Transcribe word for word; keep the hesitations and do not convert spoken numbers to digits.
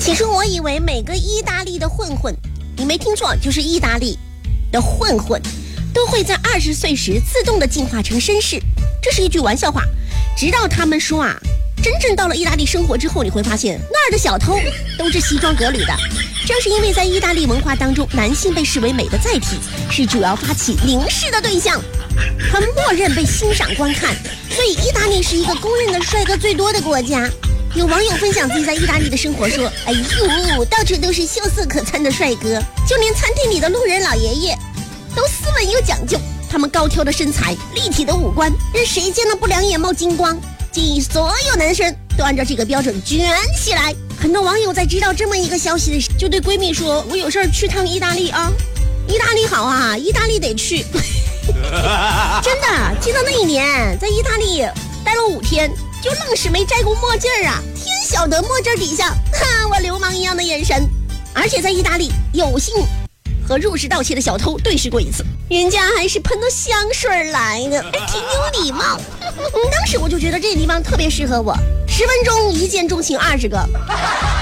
起初我以为每个意大利的混混，你没听错，就是意大利的混混，都会在二十岁时自动的进化成绅士，这是一句玩笑话。直到他们说啊，真正到了意大利生活之后，你会发现那儿的小偷都是西装革履的。正是因为在意大利文化当中，男性被视为美的载体，是主要发起凝视的对象，他默认被欣赏观看，所以意大利是一个公认的帅哥最多的国家。有网友分享自己在意大利的生活说，哎呦，到处都是秀色可餐的帅哥，就连餐厅里的路人老爷爷都斯文又讲究，他们高挑的身材，立体的五官，让谁见了不两眼冒金光。建议所有男生都按照这个标准卷起来。很多网友在知道这么一个消息的时候，就对闺蜜说，我有事儿去趟意大利啊，意大利好啊，意大利得去。真的，记得那一年在意大利待了五天，就愣是没摘过墨镜啊！天晓得墨镜底下，哈，我流氓一样的眼神。而且在意大利，有幸和入室盗窃的小偷对视过一次，人家还是喷的香水来的，还挺有礼貌。当时我就觉得这个地方特别适合我，十分钟一见钟情二十个。